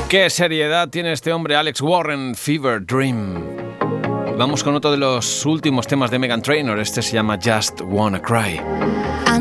Qué seriedad tiene este hombre, Alex Warren, Fever Dream. Vamos con otro de los últimos temas de Meghan Trainor. Este se llama Just Wanna Cry.